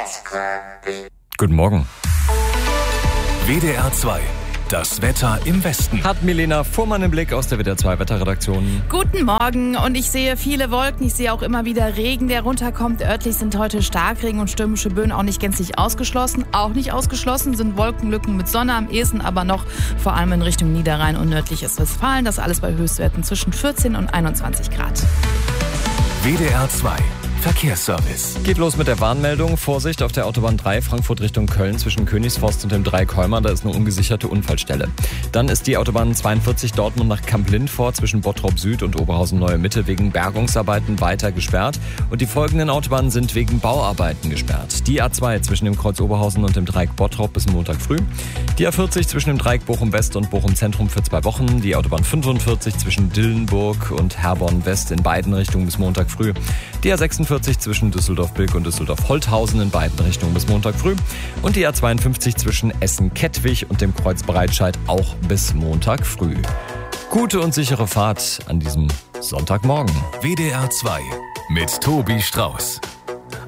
Guten Morgen. WDR 2. Das Wetter im Westen. Hat Milena Fuhrmann im Blick aus der WDR 2 Wetterredaktion. Guten Morgen und ich sehe viele Wolken, ich sehe auch immer wieder Regen, der runterkommt. Örtlich sind heute Starkregen und stürmische Böen auch nicht gänzlich ausgeschlossen. Auch nicht ausgeschlossen sind Wolkenlücken mit Sonne am ehesten, aber noch vor allem in Richtung Niederrhein und nördliches Westfalen. Das alles bei Höchstwerten zwischen 14 und 21 Grad. WDR 2. Verkehrsservice. Geht los mit der Warnmeldung. Vorsicht auf der Autobahn 3 Frankfurt Richtung Köln zwischen Königsforst und dem Dreieck-Heuma. Da ist eine ungesicherte Unfallstelle. Dann ist die Autobahn 42 Dortmund nach Kamp-Lindfort zwischen Bottrop Süd und Oberhausen-Neue Mitte wegen Bergungsarbeiten weiter gesperrt. Und die folgenden Autobahnen sind wegen Bauarbeiten gesperrt. Die A2 zwischen dem Kreuz Oberhausen und dem Dreieck Bottrop bis Montag früh. Die A40 zwischen dem Dreieck Bochum West und Bochum Zentrum für 2 Wochen. Die Autobahn 45 zwischen Dillenburg und Herborn West in beiden Richtungen bis Montag früh. Die A46 zwischen Düsseldorf-Bilk und Düsseldorf-Holthausen in beiden Richtungen bis Montag früh. Und die A52 zwischen Essen-Kettwig und dem Kreuz Breitscheid auch bis Montag früh. Gute und sichere Fahrt an diesem Sonntagmorgen. WDR 2 mit Tobi Strauß.